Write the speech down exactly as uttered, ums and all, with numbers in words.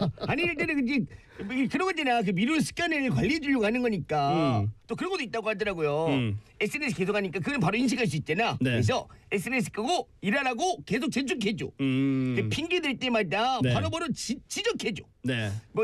아니 일단은 이제 그런 거잖아. 그 미룰 습관을 관리해 주려고 하는 거니까 음. 또 그런 것도 있다고 하더라고요. 음. 에스엔에스 계속 하니까 그건 바로 인식할 수 있잖아. 네. 그래서 에스엔에스 끄고 일하라고 계속 재촉해줘. 음. 그 핑계 댈 때마다 네. 바로바로 지, 지적해줘. 네. 뭐